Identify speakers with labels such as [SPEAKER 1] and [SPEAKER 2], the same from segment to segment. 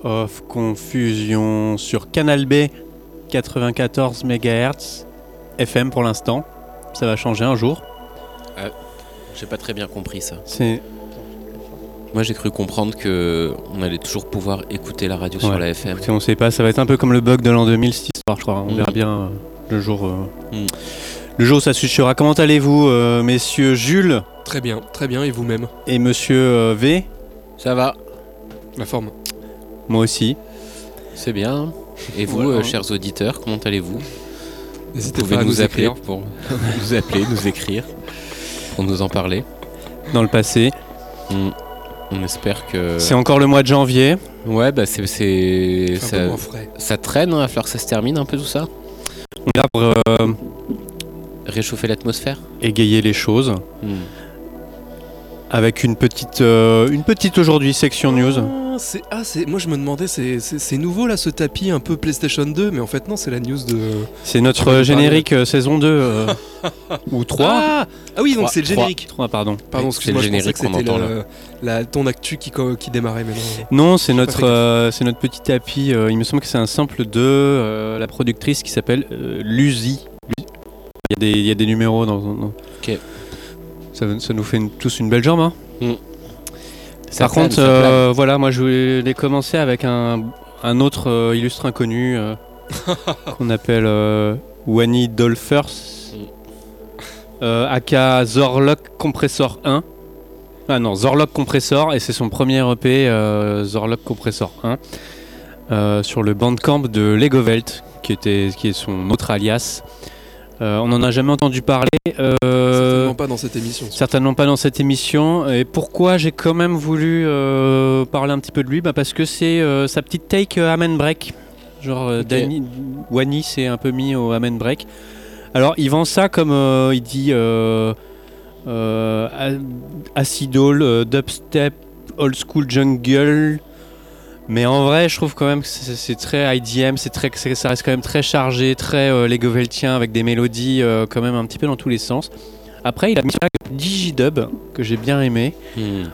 [SPEAKER 1] of Confusion sur Canal B 94 MHz FM pour l'instant. Ça va changer un jour.
[SPEAKER 2] J'ai pas très bien compris ça.
[SPEAKER 1] C'est...
[SPEAKER 2] Moi j'ai cru comprendre qu'on allait toujours pouvoir écouter la radio sur la FM.
[SPEAKER 1] Écoutez, on sait pas, ça va être un peu comme le bug de l'an 2000 cette histoire, je crois. On verra bien le jour où ça switchera. Comment allez-vous, messieurs Jules?
[SPEAKER 3] Très bien, et vous-même?
[SPEAKER 1] Et monsieur V?
[SPEAKER 2] Ça va.
[SPEAKER 3] La forme.
[SPEAKER 1] Moi aussi.
[SPEAKER 2] C'est bien. Et vous,
[SPEAKER 1] Voilà.
[SPEAKER 2] chers auditeurs, comment allez-vous?
[SPEAKER 3] N'hésitez
[SPEAKER 2] Vous pouvez
[SPEAKER 3] pas à
[SPEAKER 2] nous appeler
[SPEAKER 3] écrire.
[SPEAKER 2] pour nous appeler, nous écrire, pour nous en parler.
[SPEAKER 1] Dans le passé.
[SPEAKER 2] On espère que...
[SPEAKER 1] C'est encore le mois de janvier.
[SPEAKER 2] Ouais, bah c'est
[SPEAKER 3] C'est un peu moins frais.
[SPEAKER 2] ça traîne, il va falloir que ça se termine un peu tout ça.
[SPEAKER 1] On est là pour
[SPEAKER 2] Réchauffer l'atmosphère.
[SPEAKER 1] égayer les choses. Avec une petite aujourd'hui section news.
[SPEAKER 3] Moi je me demandais, c'est nouveau là ce tapis un peu PlayStation 2, mais en fait non, c'est la news de...
[SPEAKER 1] C'est notre générique saison 2 ou 3.
[SPEAKER 3] Ah oui, donc c'est le générique.
[SPEAKER 1] 3, pardon.
[SPEAKER 3] Pardon,
[SPEAKER 2] C'est le
[SPEAKER 3] excuse-moi, je pensais
[SPEAKER 2] générique
[SPEAKER 3] que
[SPEAKER 2] qu'on
[SPEAKER 3] c'était
[SPEAKER 2] entend,
[SPEAKER 3] ton actu qui démarrait, mais non.
[SPEAKER 1] Non, c'est
[SPEAKER 3] J'ai pas
[SPEAKER 1] notre petit tapis. Il me semble que c'est un sample de la productrice qui s'appelle Luzi. Il y a des numéros dans...
[SPEAKER 2] Ok.
[SPEAKER 1] Ça nous fait tous une belle jambe, hein.
[SPEAKER 2] Ça
[SPEAKER 1] Par
[SPEAKER 2] plane,
[SPEAKER 1] contre,
[SPEAKER 2] ça plane.
[SPEAKER 1] voilà, moi je voulais commencer avec un autre illustre inconnu qu'on appelle Wani Dolphers, aka Zorlok Compressor 1. Ah non, Zorlok Compressor, et c'est son premier EP, Zorlok Compressor 1, sur le Bandcamp de Legovelt, qui est son autre alias. On n'en a jamais entendu parler.
[SPEAKER 3] Certainement pas dans cette émission.
[SPEAKER 1] Certainement pas dans cette émission. Et pourquoi j'ai quand même voulu parler un petit peu de lui, parce que c'est sa petite take Amen Break. Genre Wani s'est un peu mis au Amen Break. Alors il vend ça comme il dit acidol, dubstep, old school jungle. Mais en vrai, je trouve quand même que c'est très IDM, ça reste quand même très chargé, très Legoveltien, avec des mélodies quand même un petit peu dans tous les sens. Après, il a mis ça avec Digidub, que j'ai bien aimé.
[SPEAKER 2] Il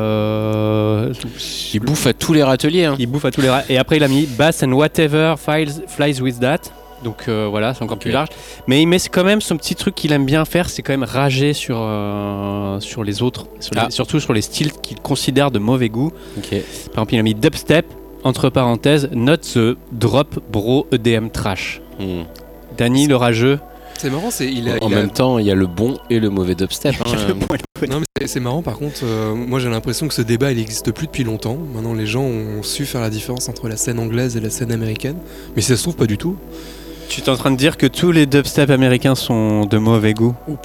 [SPEAKER 2] bouffe à tous les râteliers. Hein.
[SPEAKER 1] Il bouffe à tous les et après, il a mis Bass and Whatever Flies With That. Donc voilà, c'est encore plus large. Mais il met quand même son petit truc qu'il aime bien faire, c'est quand même rager sur les autres, surtout sur les styles qu'il considère de mauvais goût.
[SPEAKER 2] Okay.
[SPEAKER 1] Par exemple, il a mis dubstep, entre parenthèses, not the drop bro EDM trash. Danny, le rageux.
[SPEAKER 3] C'est marrant,
[SPEAKER 2] en même temps, il y a le bon et le mauvais dubstep.
[SPEAKER 3] Non, mais c'est marrant, par contre, moi j'ai l'impression que ce débat il n'existe plus depuis longtemps. Maintenant, les gens ont su faire la différence entre la scène anglaise et la scène américaine. Mais si ça se trouve, pas du tout.
[SPEAKER 1] Tu es en train de dire que tous les dubstep américains sont de mauvais goût?